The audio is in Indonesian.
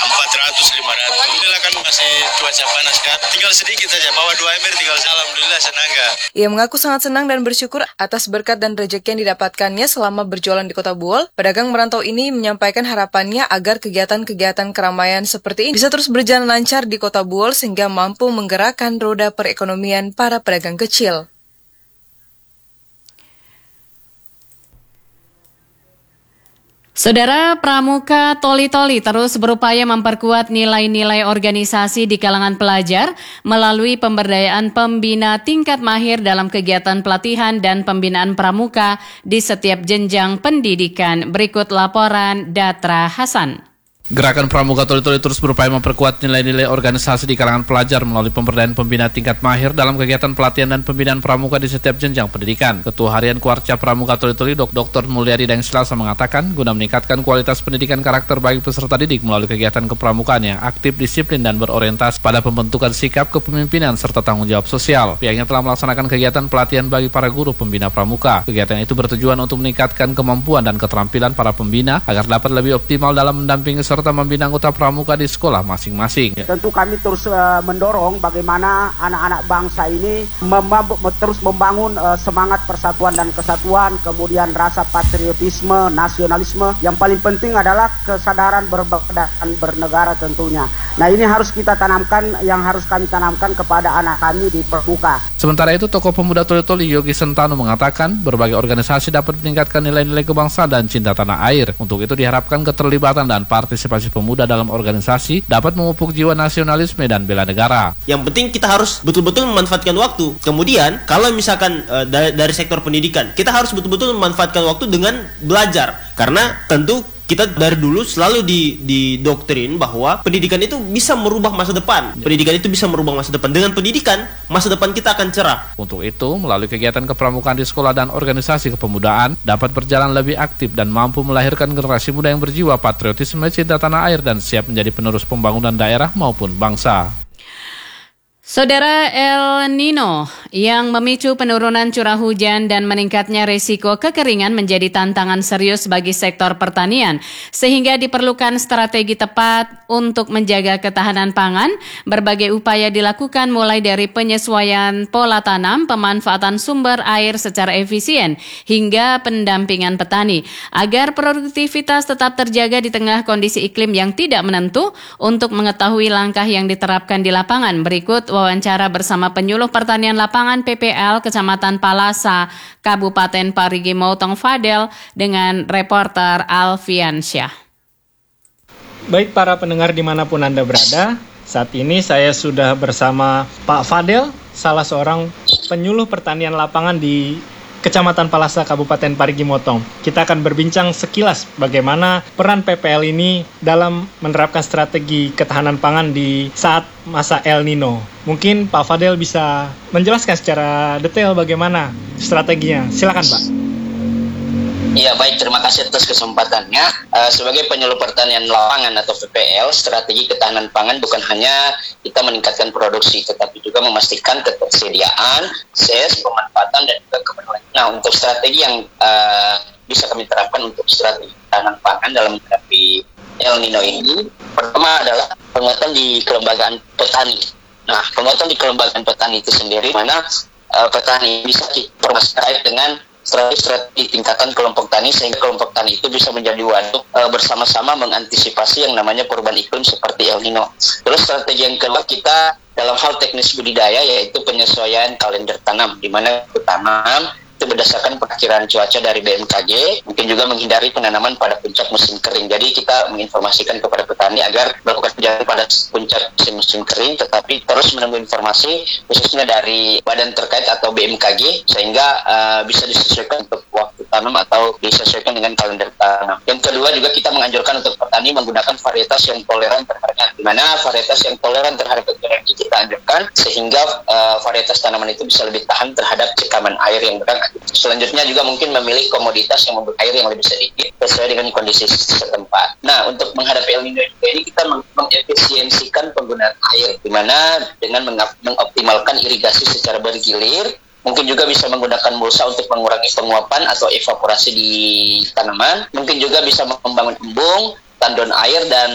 400, 500. Alhamdulillah kan masih cuaca panas kan. Tinggal sedikit saja, bawa 2 ember tinggal alhamdulillah senang gak? Ia mengaku sangat senang dan bersyukur atas berkat dan rezeki yang didapatkannya selama berjualan di Kota Buol. Pedagang merantau ini menyampaikan harapannya agar kegiatan-kegiatan keramaian seperti ini bisa terus berjalan lancar di Kota Buol sehingga mampu menggerakkan roda perekonomian para pedagang kecil. Saudara, Pramuka Toli-Toli terus berupaya memperkuat nilai-nilai organisasi di kalangan pelajar melalui pemberdayaan pembina tingkat mahir dalam kegiatan pelatihan dan pembinaan pramuka di setiap jenjang pendidikan. Berikut laporan Datra Hasan. Gerakan Pramuka Toli-Toli terus berupaya memperkuat nilai-nilai organisasi di kalangan pelajar melalui pemberdayaan pembina tingkat mahir dalam kegiatan pelatihan dan pembinaan pramuka di setiap jenjang pendidikan. Ketua Harian Kuarca Pramuka Toli-Toli Dr. Mulyadi Daeng Selasa mengatakan, guna meningkatkan kualitas pendidikan karakter bagi peserta didik melalui kegiatan kepramukaan yang aktif, disiplin, dan berorientasi pada pembentukan sikap kepemimpinan serta tanggung jawab sosial. Pihaknya telah melaksanakan kegiatan pelatihan bagi para guru pembina pramuka. Kegiatan itu bertujuan untuk meningkatkan kemampuan dan keterampilan para pembina agar dapat lebih optimal dalam mendampingi serta membina anggota pramuka di sekolah masing-masing. Tentu kami terus mendorong bagaimana anak-anak bangsa ini terus membangun semangat persatuan dan kesatuan, kemudian rasa patriotisme, nasionalisme. Yang paling penting adalah kesadaran berbangsa dan bernegara tentunya. Nah, ini harus kita tanamkan, yang harus kami tanamkan kepada anak kami di pramuka. Sementara itu, tokoh pemuda Toli-Toli Yogi Sentano mengatakan berbagai organisasi dapat meningkatkan nilai-nilai kebangsaan dan cinta tanah air. Untuk itu diharapkan keterlibatan dan partisipasi pemuda dalam organisasi dapat memupuk jiwa nasionalisme dan bela negara. Yang penting kita harus betul-betul memanfaatkan waktu. Kemudian kalau misalkan dari sektor pendidikan, kita harus betul-betul memanfaatkan waktu dengan belajar. Karena tentu kita dari dulu selalu didoktrin bahwa pendidikan itu bisa merubah masa depan. Pendidikan itu bisa merubah masa depan. Dengan pendidikan, masa depan kita akan cerah. Untuk itu, melalui kegiatan kepramukaan di sekolah dan organisasi kepemudaan, dapat berjalan lebih aktif dan mampu melahirkan generasi muda yang berjiwa patriotisme, cinta tanah air, dan siap menjadi penerus pembangunan daerah maupun bangsa. Saudara, El Nino yang memicu penurunan curah hujan dan meningkatnya risiko kekeringan menjadi tantangan serius bagi sektor pertanian, sehingga diperlukan strategi tepat untuk menjaga ketahanan pangan. Berbagai upaya dilakukan mulai dari penyesuaian pola tanam, pemanfaatan sumber air secara efisien, hingga pendampingan petani, agar produktivitas tetap terjaga di tengah kondisi iklim yang tidak menentu. Untuk mengetahui langkah yang diterapkan di lapangan, berikut wawancara bersama penyuluh pertanian lapangan PPL Kecamatan Palasa, Kabupaten Parigi Motong Fadel dengan reporter Alfian Syah. Baik para pendengar dimanapun Anda berada, saat ini saya sudah bersama Pak Fadel, salah seorang penyuluh pertanian lapangan di Kecamatan Palasa, Kabupaten Parigi Motong. Kita akan berbincang sekilas bagaimana peran PPL ini dalam menerapkan strategi ketahanan pangan di saat masa El Nino. Mungkin Pak Fadel bisa menjelaskan secara detail bagaimana strateginya. Silakan Pak. Iya, baik, terima kasih atas kesempatannya. Sebagai penyuluh pertanian lapangan atau PPL, strategi ketahanan pangan bukan hanya kita meningkatkan produksi, tetapi juga memastikan ketersediaan, akses, pemanfaatan, dan juga kepenuhan. Nah, untuk strategi yang bisa kami terapkan untuk strategi ketahanan pangan dalam menghadapi El Nino ini, pertama adalah penguatan di kelembagaan petani. Nah, penguatan di kelembagaan petani itu sendiri, mana petani bisa dipermasalahan dengan strategi tingkatan kelompok tani, sehingga kelompok tani itu bisa menjadi waduk bersama-sama mengantisipasi yang namanya perubahan iklim seperti El Nino. Terus strategi yang kedua, kita dalam hal teknis budidaya, yaitu penyesuaian kalender tanam, di mana tanam itu berdasarkan perkiraan cuaca dari BMKG, mungkin juga menghindari penanaman pada puncak musim kering. Jadi kita menginformasikan kepada petani agar melakukan penanaman pada puncak musim kering, tetapi terus menunggu informasi khususnya dari badan terkait atau BMKG, sehingga bisa disesuaikan untuk waktu tanam atau disesuaikan dengan kalender tanam. Yang kedua juga kita menganjurkan untuk petani menggunakan varietas yang toleran terhadap, di mana varietas yang toleran terhadap energi kita anjurkan, sehingga varietas tanaman itu bisa lebih tahan terhadap cekaman air yang berat. Selanjutnya juga mungkin memilih komoditas yang membutuhkan air yang lebih sedikit sesuai dengan kondisi setempat. Nah, untuk menghadapi El Nino ini kita mengefisiensikan penggunaan air, di mana dengan mengoptimalkan irigasi secara bergilir, mungkin juga bisa menggunakan mulsa untuk mengurangi penguapan atau evaporasi di tanaman, mungkin juga bisa membangun embung, tandon air, dan